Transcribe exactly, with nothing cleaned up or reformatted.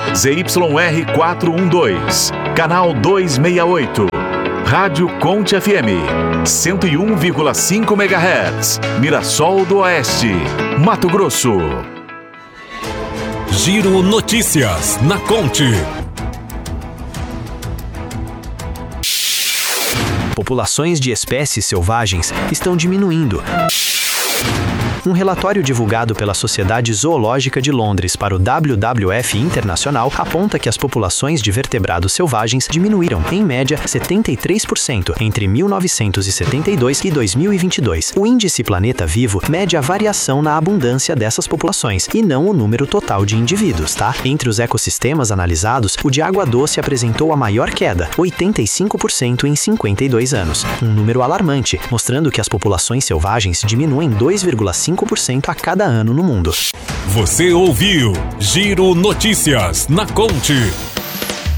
Z Y R quatrocentos e doze, canal duzentos e sessenta e oito. Rádio Conte F M, cento e um vírgula cinco megahertz, Mirassol do Oeste, Mato Grosso. Giro Notícias na Conte. Populações de espécies selvagens estão diminuindo. Um relatório divulgado pela Sociedade Zoológica de Londres para o W W F Internacional aponta que as populações de vertebrados selvagens diminuíram, em média, setenta e três por cento entre mil novecentos e setenta e dois e dois mil e vinte e dois. O índice Planeta Vivo mede a variação na abundância dessas populações e não o número total de indivíduos, tá? Entre os ecossistemas analisados, o de água doce apresentou a maior queda, oitenta e cinco por cento em cinquenta e dois anos. Um número alarmante, mostrando que as populações selvagens diminuem dois vírgula cinco por cento a cada ano no mundo. Você ouviu Giro Notícias na Conte.